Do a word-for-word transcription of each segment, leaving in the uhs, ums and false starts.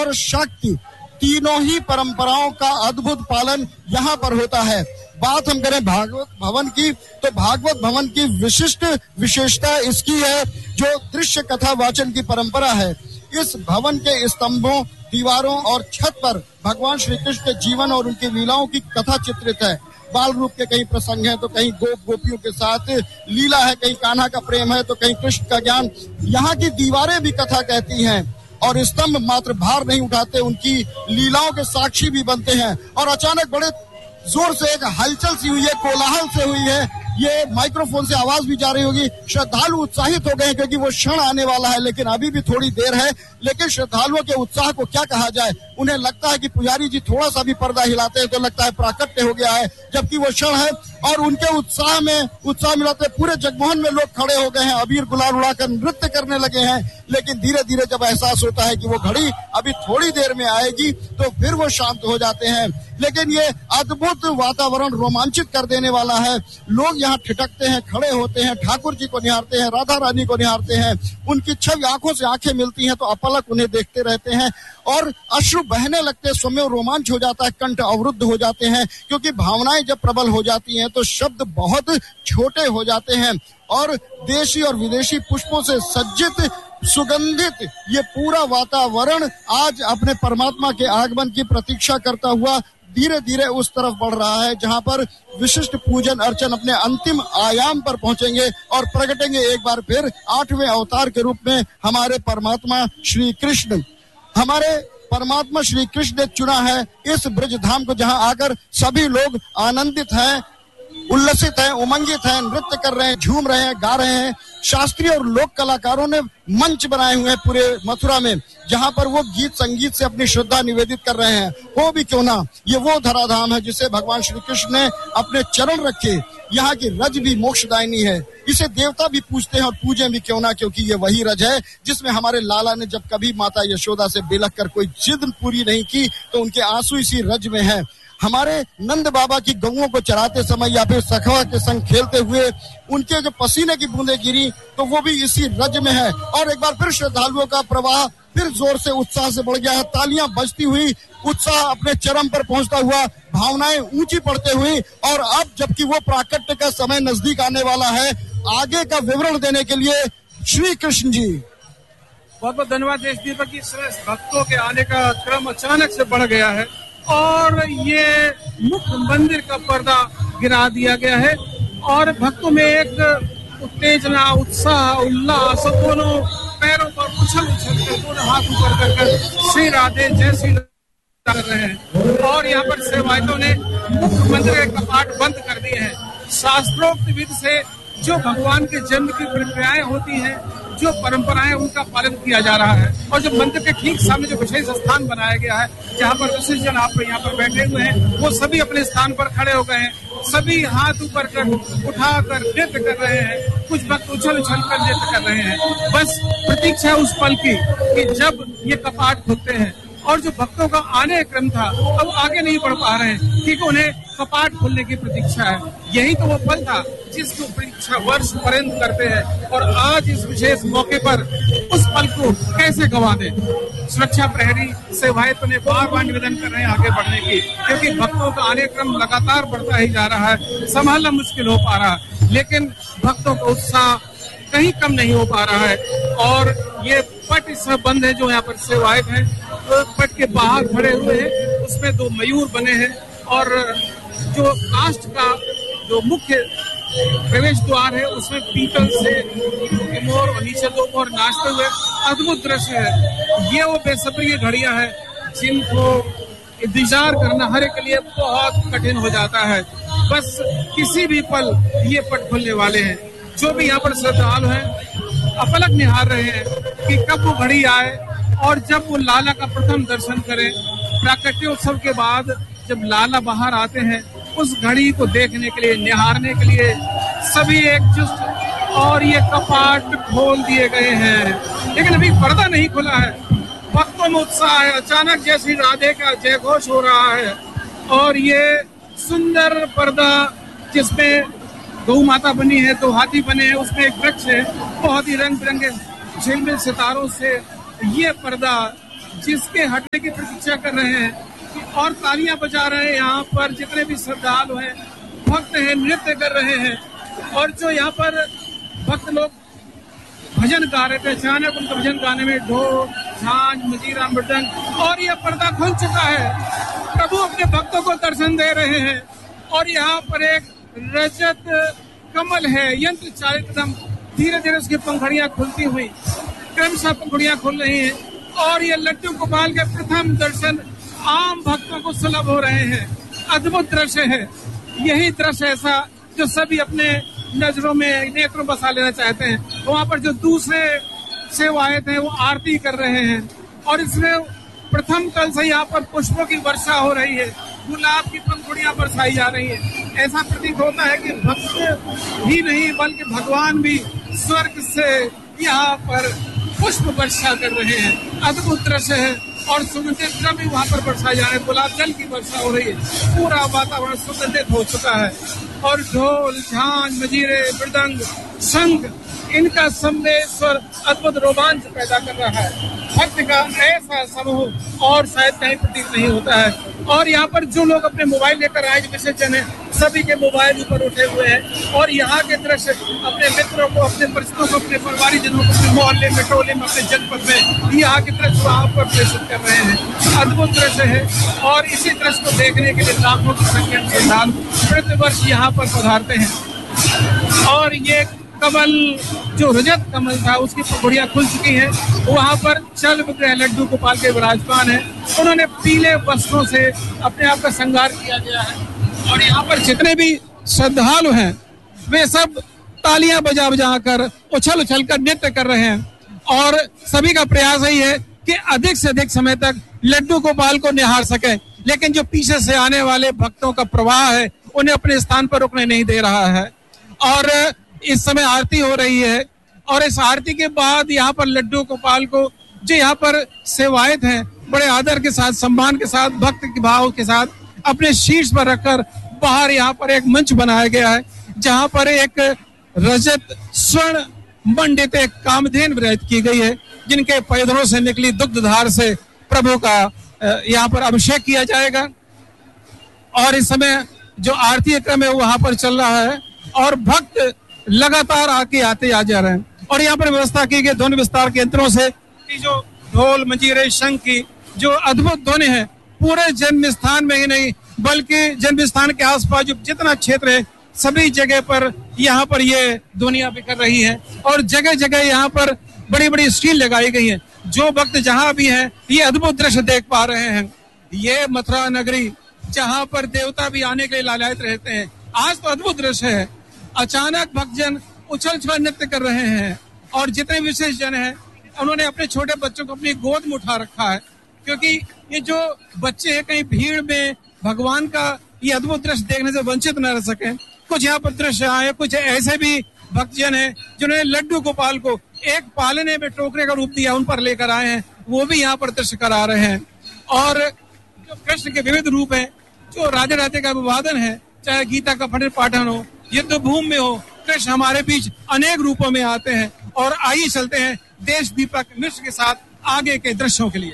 और शक्ति तीनों ही परंपराओं का अद्भुत पालन यहाँ पर होता है। बात हम करें भागवत भवन की, तो भागवत भवन की विशिष्ट विशेषता इसकी है जो दृश्य कथा वाचन की परंपरा है। इस भवन के स्तंभों, दीवारों और छत पर भगवान श्री कृष्ण के जीवन और उनकी लीलाओं की कथा चित्रित है। बाल रूप के कई प्रसंग हैं, तो कहीं गोप गोपियों के साथ लीला है, कहीं कान्हा का प्रेम है, तो कहीं कृष्ण का ज्ञान। यहाँ की दीवारें भी कथा कहती हैं और स्तंभ मात्र भार नहीं उठाते, उनकी लीलाओं के साक्षी भी बनते हैं। और अचानक बड़े जोर से एक हलचल सी हुई है, कोलाहल से हुई है, ये माइक्रोफोन से आवाज भी जा रही होगी। श्रद्धालु उत्साहित हो गए क्योंकि वो क्षण आने वाला है, लेकिन अभी भी थोड़ी देर है। लेकिन श्रद्धालुओं के उत्साह को क्या कहा जाए, उन्हें लगता है कि पुजारी जी थोड़ा सा भी पर्दा हिलाते हैं तो लगता है प्राकट्य हो गया है, जबकि वो क्षण है। और उनके उत्साह में उत्साह मिलाते पूरे जगमोहन में लोग खड़े हो गए हैं, अबीर गुलाल उड़ाकर नृत्य करने लगे हैं। लेकिन धीरे धीरे जब एहसास होता है कि वो घड़ी अभी थोड़ी देर में आएगी तो फिर वो शांत हो जाते हैं। लेकिन ये अद्भुत वातावरण रोमांचित कर देने वाला है। लोग यहाँ ठिठकते हैं, खड़े होते हैं, ठाकुर जी को निहारते हैं, राधा रानी को निहारते हैं। उनकी छवि आंखों से आंखें मिलती हैं तो अपलक उन्हें देखते रहते हैं और अश्रु बहने लगते हैं। स्वयं रोमांच हो जाता है, कंठ अवरुद्ध हो जाते हैं, क्योंकि भावनाएं जब प्रबल हो जाती हैं तो शब्द बहुत छोटे हो जाते हैं। और देशी और विदेशी पुष्पों से सज्जित सुगंधित ये पूरा वातावरण आज अपने परमात्मा के आगमन की प्रतीक्षा करता हुआ धीरे धीरे उस तरफ बढ़ रहा है, जहां पर विशिष्ट पूजन अर्चन अपने अंतिम आयाम पर पहुंचेंगे और प्रकटेंगे एक बार फिर आठवें अवतार के रूप में हमारे परमात्मा श्री कृष्ण। हमारे परमात्मा श्री कृष्ण ने चुना है इस ब्रज धाम को, जहां आकर सभी लोग आनंदित हैं, उल्लसित हैं, उमंगित हैं, नृत्य कर रहे हैं, झूम रहे हैं, गा रहे हैं। शास्त्रीय और लोक कलाकारों ने मंच बनाए हुए हैं पूरे मथुरा में, जहां पर वो गीत संगीत से अपनी श्रद्धा निवेदित कर रहे हैं। हो भी क्यों ना, ये वो धराधाम है जिसे भगवान श्री कृष्ण ने अपने चरण रखे। यहाँ की रज भी मोक्षदायिनी है, इसे देवता भी पूजते हैं और पूजे भी क्यों ना, क्योंकि ये वही रज है जिसमें हमारे लाला ने जब कभी माता यशोदा से बिलख कर कोई जिद पूरी नहीं की तो उनके आंसू इसी रज में है। हमारे नंद बाबा की गौओं को चराते समय या फिर सखवा के संग खेलते हुए उनके जो पसीने की बूंदें गिरी तो वो भी इसी रज में है। और एक बार फिर श्रद्धालुओं का प्रवाह फिर जोर से उत्साह से बढ़ गया है। तालियां बजती हुई, उत्साह अपने चरम पर पहुंचता हुआ, भावनाएं ऊंची पड़ते हुई। और अब जबकि वो प्राकट्य का समय नजदीक आने वाला है, आगे का विवरण देने के लिए श्री कृष्ण जी। बहुत बहुत धन्यवाद देश दीपक की। भक्तों के आने का क्रम अचानक से बढ़ गया है और ये मुख्य मंदिर का पर्दा गिरा दिया गया है और भक्तों में एक उत्तेजना, उत्साह, उल्लास, दोनों पैरों पर उछल उछल कर, दोनों हाथ ऊपर कर कर श्री राधे जय श्री कर रहे हैं। और यहाँ पर सेवायतों ने मुख्य मंदिर के कपाट बंद कर दिए हैं। शास्त्रोक्त विधि से जो भगवान के जन्म की प्रक्रियाएं होती हैं, जो परंपराएं, उनका पालन किया जा रहा है। और जो मंदिर के ठीक सामने जो विशेष स्थान बनाया गया है, जहाँ पर विशिष्ट जन आप यहाँ पर बैठे हुए हैं, वो सभी अपने स्थान पर खड़े हो गए हैं। सभी हाथ ऊपर कर उठाकर नृत्य कर रहे हैं। कुछ भक्त उछल उछल कर नृत्य कर रहे हैं। बस प्रतीक्षा उस पल की कि जब ये कपाट खुलते हैं। और जो भक्तों का आने का क्रम था अब आगे नहीं बढ़ पा रहे हैं क्योंकि उन्हें कपाट खुलने की प्रतीक्षा है। यही तो वो पल था जिसकी प्रतीक्षा वर्ष पर्यंत करते हैं और आज इस विशेष मौके पर उस पल को कैसे गवा दें। सुरक्षा प्रहरी सेवायतों ने बार बार निवेदन कर रहे हैं आगे बढ़ने की, क्योंकि भक्तों का आने क्रम लगातार बढ़ता ही जा रहा है, संभालना मुश्किल हो पा रहा है। लेकिन भक्तों का उत्साह कहीं कम नहीं हो पा रहा है। और ये पट इस समय बंद है, जो यहाँ पर सेवायत हैं तो पट के बाहर खड़े हुए हैं, उसमें दो मयूर बने हैं और जो काष्ठ का जो मुख्य प्रवेश द्वार है उसमें पीतल से मोर और नीचे दो मोर नाचते हुए अद्भुत दृश्य है। ये वो बेसब्री घड़ियां हैं जिनको इंतजार करना हर एक के लिए बहुत कठिन हो जाता है। बस किसी भी पल ये पट खुलने वाले हैं। जो भी यहाँ पर श्रद्धालु हैं अपलक निहार रहे हैं कि कब वो घड़ी आए और जब वो लाला का प्रथम दर्शन करें। प्राकट्योत्सव के बाद जब लाला बाहर आते हैं उस घड़ी को देखने के लिए, निहारने के लिए सभी एकजुट और ये कपाट खोल दिए गए हैं। लेकिन अभी पर्दा नहीं खुला है। भक्तों में उत्साह है। अचानक जैसी राधे का जय घोष हो रहा है और ये सुंदर पर्दा जिसमें गौ माता बनी है, दो हाथी बने हैं, उसमें एक वृक्ष है, बहुत ही रंग बिरंगे झिलमिल सितारों से ये पर्दा जिसके हटने की प्रतीक्षा कर रहे हैं और तालियां बजा रहे हैं। यहाँ पर जितने भी श्रद्धालु हैं, भक्त हैं, नृत्य कर रहे हैं। और जो यहाँ पर भक्त लोग भजन गा रहे थे, अचानक उनके भजन गाने में ढोल, झांझ, मजीरा, मृदंग और यह पर्दा खुल चुका है। प्रभु अपने भक्तों को दर्शन दे रहे हैं और यहाँ पर एक रजत कमल है, यंत्र चालित, एकदम धीरे धीरे उसकी पंखुड़ियां खुलती हुई, क्रमशः पंखुड़ियां खुल रही हैं और ये लड्डू गोपाल के प्रथम दर्शन आम भक्तों को सुलभ हो रहे हैं। अद्भुत दृश्य है। यही दृश्य ऐसा जो सभी अपने नजरों में, नेत्रों बसा लेना चाहते हैं। वहाँ पर जो दूसरे सेवायत हैं वो आरती कर रहे हैं और इसमें प्रथम कल से यहाँ पर पुष्पों की वर्षा हो रही है, गुलाब की पंखुड़ियां बरसाई जा रही है। ऐसा प्रतीत होता है कि भक्त ही नहीं बल्कि भगवान भी स्वर्ग से यहाँ पर पुष्प वर्षा कर रहे हैं। अद्भुत दृश्य है और सुगंधित द्रव्य भी वहाँ पर बरसाए जा रहे हैं। गुलाब जल की वर्षा हो रही है, पूरा वातावरण सुगंधित हो चुका है और ढोल, झांझ, मजीरे, मृदंग, शंख, इनका संवेश्वर अद्भुत रोमांच पैदा कर रहा है। भक्त का ऐसा समूह और शायद कहीं प्रतीत नहीं होता है। और यहाँ पर जो लोग अपने मोबाइल लेकर आए, विसर्जन है, सभी के मोबाइल ऊपर उठे हुए हैं और यहाँ के दृश्य अपने मित्रों को, अपने परिचितों को, अपने परिवारी जनों को, अपने मोहल्ले में, टोले में, अपने जनपद में यहाँ के दृश्य वहाँ पर प्रेषित कर रहे हैं। अद्भुत दृश्य है और इसी दृश्य को देखने के लिए लाखों की संख्या में श्रद्धालु प्रतिवर्ष यहाँ पर पधारते हैं। और ये कमल, जो रजत कमल था, उसकी पंखुड़ियां खुल चुकी हैं। वहाँ पर चल विग्रह लड्डू गोपाल के विराजमान है। उन्होंने पीले वस्त्रों से अपने आप का श्रृंगार किया गया है और यहाँ पर जितने भी श्रद्धालु हैं वे सब तालियां बजा बजा कर, उछल उछल कर नृत्य कर रहे हैं और सभी का प्रयास यही है कि अधिक से अधिक समय तक लड्डू गोपाल को निहार सके। लेकिन जो पीछे से आने वाले भक्तों का प्रवाह है उन्हें अपने स्थान पर रुकने नहीं दे रहा है। और इस समय आरती हो रही है और इस आरती के बाद यहाँ पर लड्डू गोपाल को जो यहाँ पर सेवायत हैं बड़े आदर के साथ, सम्मान के साथ, भक्त के भाव के साथ अपने शीर्ष पर रखकर बाहर यहाँ पर एक मंच बनाया गया है जहाँ पर एक रजत स्वर्ण मंडित एक कामधेनु विराजित की गई है, जिनके पैदरों से निकली दुग्धधार से प्रभु का यहाँ पर अभिषेक किया जाएगा। और इस समय जो आरती क्रम है वहां पर चल रहा है और भक्त लगातार आके आते आ जा रहे हैं। और यहाँ पर व्यवस्था की गई ध्वनि विस्तार के यंत्रों से कि जो ढोल, मंजीरे, शंख की जो अद्भुत ध्वनि है पूरे जन्म स्थान में ही नहीं बल्कि जन्म स्थान के आसपास जो जितना क्षेत्र है सभी जगह पर यहाँ पर ये ध्वनियां बिखर रही है और जगह जगह यहाँ पर बड़ी बड़ी स्क्रीन लगाई गई है। जो भक्त जहाँ भी हैं ये अद्भुत दृश्य देख पा रहे हैं। ये मथुरा नगरी जहाँ पर देवता भी आने के लिए लालायित रहते हैं, आज तो अद्भुत दृश्य है। अचानक भक्तजन उछल उछल नृत्य कर रहे हैं और जितने विशेष जन हैं उन्होंने अपने छोटे बच्चों को अपनी गोद में उठा रखा है, क्योंकि ये जो बच्चे हैं कहीं भीड़ में भगवान का ये अद्भुत दृश्य देखने से वंचित न रह सके। कुछ यहाँ पर दृश्य आए, कुछ ऐसे भी भक्तजन हैं जिन्होंने लड्डू गोपाल को एक पालने में टोकरे का रूप दिया, उन पर लेकर आए हैं, वो भी यहाँ पर दृश्य करा रहे हैं। और जो कृष्ण के विविध रूप हैं, जो राधे राधे का विवादन है, चाहे गीता का पठन पाठन हो, युद्ध भूमि में हो, कृष्ण हमारे बीच अनेक रूपों में आते हैं। और आइए चलते हैं देश दीपक मिश्र के साथ आगे के दृश्यों के लिए।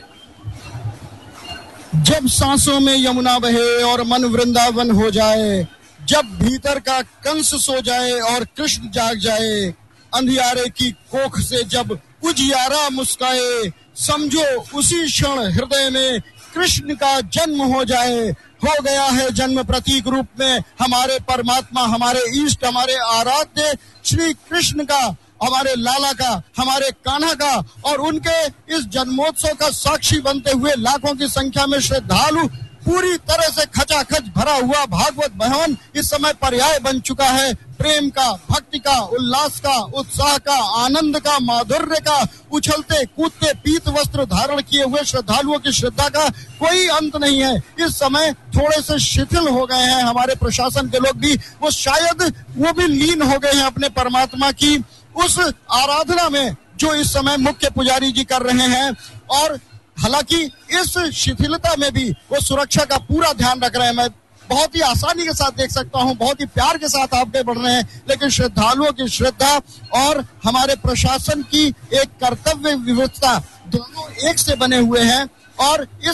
जब सांसों में यमुना बहे और मन वृंदावन हो जाए, जब भीतर का कंस सो जाए और कृष्ण जाग जाए, अंधियारे की कोख से जब उजियारा मुस्काए, समझो उसी क्षण हृदय में कृष्ण का जन्म हो जाए। हो गया है जन्म प्रतीक रूप में हमारे परमात्मा, हमारे इष्ट, हमारे आराध्य श्री कृष्ण का, हमारे लाला का, हमारे कान्हा का। और उनके इस जन्मोत्सव का साक्षी बनते हुए लाखों की संख्या में श्रद्धालु, पूरी तरह से खचाखच भरा हुआ भागवत भवन इस समय पर्याय बन चुका है। प्रेम का, भक्ति का, उल्लास का, उत्साह का, आनंद का, माधुर्य का, उछलते कूदते पीत वस्त्र धारण किए हुए श्रद्धालुओं की श्रद्धा का कोई अंत नहीं है। इस समय थोड़े से शिथिल हो गए हैं हमारे प्रशासन के लोग भी, वो शायद वो भी लीन हो गए हैं अपने परमात्मा की उस आराधना में जो इस समय मुख्य पुजारी जी कर रहे हैं। और हालांकि इस शिथिलता में भी वो सुरक्षा का पूरा ध्यान रख रहे हैं। मैं बहुत ही आसानी के साथ देख सकता हूं, बहुत ही प्यार के साथ आगे बढ़ रहे हैं, लेकिन श्रद्धालुओं की श्रद्धा और हमारे प्रशासन की एक कर्तव्य व्यवस्था दोनों एक से बने हुए हैं। और इस